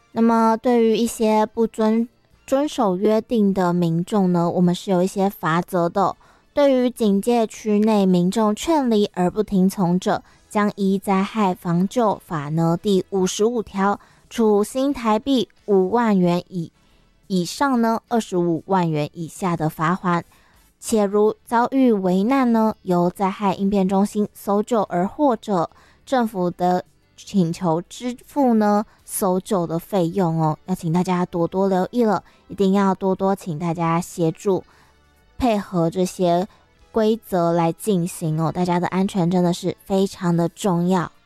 那么对于一些不遵守约定的民众呢，我们是有一些罚则的。对于警戒区内民众劝离而不听从者，将依灾害防救法呢第55条，处新台币5万元以上呢25万元以下的罚锾。且如遭遇危难呢，由灾害应变中心搜救而获者，政府的请求支付呢搜救的费用哦，要请大家多多留意了，一定要多多请大家协助配合这些规则来进行哦，大家的安全真的是非常的重要。